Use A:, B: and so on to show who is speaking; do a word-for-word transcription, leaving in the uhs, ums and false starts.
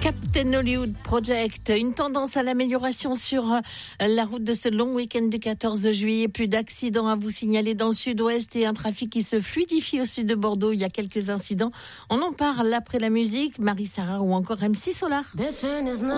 A: Captain Hollywood Project, une tendance à l'amélioration sur la route de ce long week-end du quatorze juillet. Plus d'accidents à vous signaler dans le sud-ouest et un trafic qui se fluidifie au sud de Bordeaux. Il y a quelques incidents. On en parle après la musique, Marie Sarah ou encore M C Solar.